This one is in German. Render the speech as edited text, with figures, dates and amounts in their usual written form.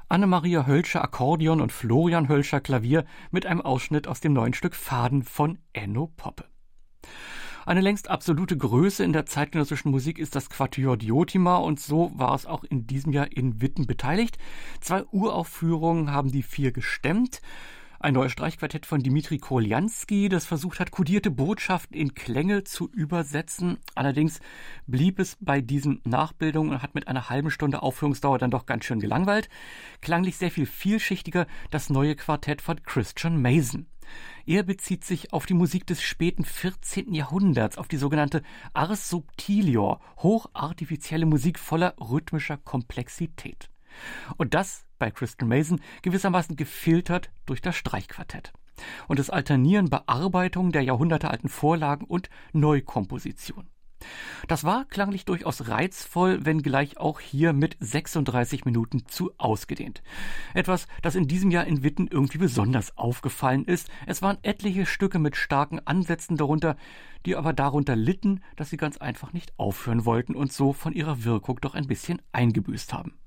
Annemaria Hölscher Akkordeon und Florian Hölscher Klavier mit einem Ausschnitt aus dem neuen Stück Faden von Enno Poppe. Eine längst absolute Größe in der zeitgenössischen Musik ist das Quartier Diotima und so war es auch in diesem Jahr in Witten beteiligt. 2 Uraufführungen haben die 4 gestemmt. Ein neues Streichquartett von Dimitri Koljanski, das versucht hat, kodierte Botschaften in Klänge zu übersetzen. Allerdings blieb es bei diesen Nachbildungen und hat mit einer halben Stunde Aufführungsdauer dann doch ganz schön gelangweilt. Klanglich sehr viel vielschichtiger das neue Quartett von Christian Mason. Er bezieht sich auf die Musik des späten 14. Jahrhunderts, auf die sogenannte Ars Subtilior, hochartifizielle Musik voller rhythmischer Komplexität. Und das bei Christian Mason gewissermaßen gefiltert durch das Streichquartett. Und das Alternieren Bearbeitung der jahrhundertealten Vorlagen und Neukomposition. Das war klanglich durchaus reizvoll, wenngleich auch hier mit 36 Minuten zu ausgedehnt. Etwas, das in diesem Jahr in Witten irgendwie besonders aufgefallen ist. Es waren etliche Stücke mit starken Ansätzen darunter, die aber darunter litten, dass sie ganz einfach nicht aufhören wollten und so von ihrer Wirkung doch ein bisschen eingebüßt haben.